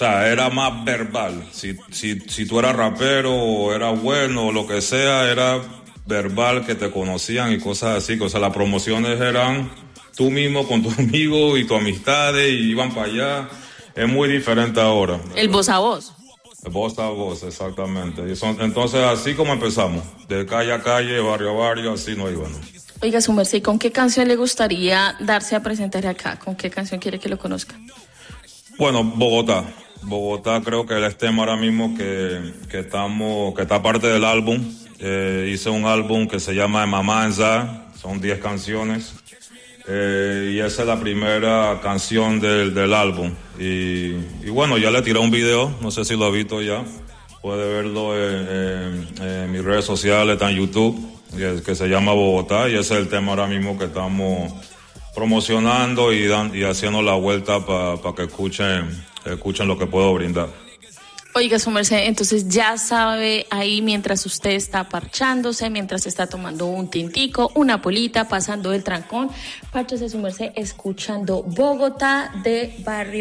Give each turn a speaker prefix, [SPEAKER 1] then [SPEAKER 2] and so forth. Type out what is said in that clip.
[SPEAKER 1] sea, era más verbal. Si tú eras rapero o eras bueno o lo que sea, era verbal que te conocían y cosas así. O sea, las promociones eran tú mismo con tus amigos y tus amistades y iban para allá. Es muy diferente ahora, ¿verdad?
[SPEAKER 2] El voz a voz.
[SPEAKER 1] El voz a voz, exactamente. Entonces, así como empezamos, de calle a calle, barrio a barrio, así no iban.
[SPEAKER 2] Oiga, su merced, ¿con qué canción le gustaría darse a presentar acá? ¿Con qué canción quiere que lo conozca?
[SPEAKER 1] Bueno, Bogotá. Bogotá creo que es el tema ahora mismo que está parte del álbum. Hice un álbum que se llama Mamá Enza, son 10 canciones. Y esa es la primera canción del álbum. Y bueno, ya le tiré un video, no sé si lo ha visto ya. Puede verlo en mis redes sociales, está en YouTube, que se llama Bogotá. Y ese es el tema ahora mismo que estamos promocionando y haciendo la vuelta para que escuchen lo que puedo brindar.
[SPEAKER 2] Oiga, su merced, entonces ya sabe ahí mientras usted está parchándose, mientras está tomando un tintico, una polita, pasando el trancón, párchese su merced escuchando Bogotá de Barrio